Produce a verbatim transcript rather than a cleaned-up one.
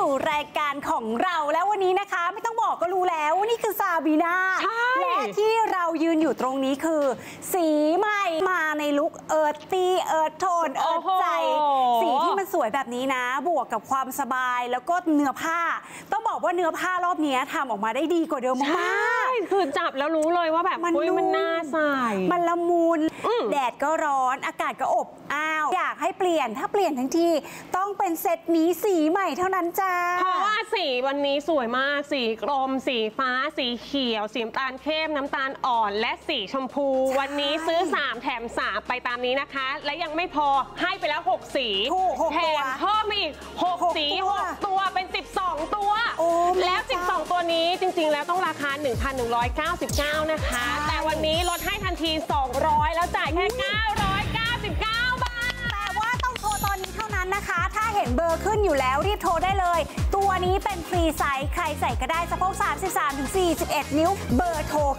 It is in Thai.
สู่รายการของเราแล้ววันนี้นะคะไม่ต้องบอกก็รู้แล้วว่านี่คือซาบีนาและที่เรายืนอยู่ตรงนี้คือสีใหม่มาในลุคเอิร์ธตี้เอิร์ธโทนเอิร์ธใจสีที่มันสวยแบบนี้นะบวกกับความสบายแล้วก็เนื้อผ้าต้องบอกว่าเนื้อผ้ารอบนี้ทำออกมาได้ดีกว่าเดิมมากคือจับแล้วรู้เลยว่าแบบมันมันน่าใส่มันละมุนแดดก็ร้อนอากาศก็อบอ้าวอยากให้เปลี่ยนถ้าเปลี่ยนทั้งทีต้องเป็นเซตนี้สีใหม่เท่านั้นจ้าเพราะว่าสีวันนี้สวยมากสีกรมสีฟ้าสีเขียวสีน้ำตาลเข้มน้ำตาลอ่อนและสีชมพูวันนี้ซื้อสามแถมสามไปตามนี้นะคะและยังไม่พอให้ไปแล้วหกสีแถมเพิ่มอีกหกสีหกตัวเป็นสิบสองตัวแล้วสิบสองตัวนี้จริงๆแล้วต้องราคา หนึ่งพันหนึ่งร้อยเก้าสิบเก้า นะคะแต่วันนี้ลดให้ทันทีสองร้อยแล้วจ่ายแค่เก้าร้อยเก้าสิบเก้าบาทแต่ว่าต้องโทรตอนนี้เท่านั้นนะคะถ้าเห็นเบอร์ขึ้นอยู่แล้วรีบโทรได้เลยตัวนี้เป็นฟรีไซส์ใครใส่ก็ได้สะโพก สามสิบสามถึงสี่สิบเอ็ด นิ้วเบอร์โทร